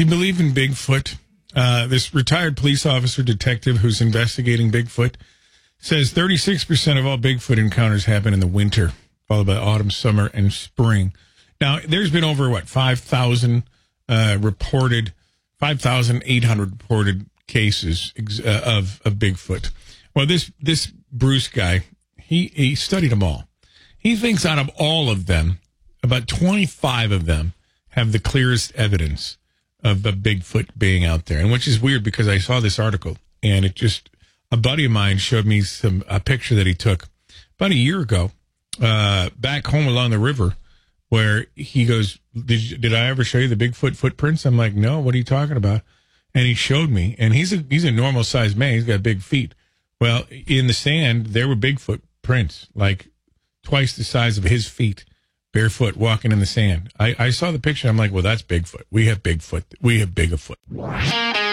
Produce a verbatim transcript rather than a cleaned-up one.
believe in Bigfoot? Uh, this retired police officer detective who's investigating Bigfoot says thirty-six percent of all Bigfoot encounters happen in the winter, followed by autumn, summer, and spring. Now, there's been over, what, five thousand uh, reported, five thousand eight hundred reported cases uh, of, of Bigfoot. Well, this this Bruce guy, he, he studied them all. He thinks out of all of them, about twenty-five of them have the clearest evidence of a Bigfoot being out there. And which is weird because I saw this article and it just, a buddy of mine showed me some a picture that he took about a year ago uh, back home along the river where he goes, did, you, did I ever show you the Bigfoot footprints? I'm like, no, what are you talking about? And he showed me, and he's a, he's a normal sized man. He's got big feet. Well, in the sand, there were Bigfoot prints, like twice the size of his feet, barefoot, walking in the sand. I, I saw the picture. I'm like, well, that's Bigfoot. We have Bigfoot. We have Bigfoot.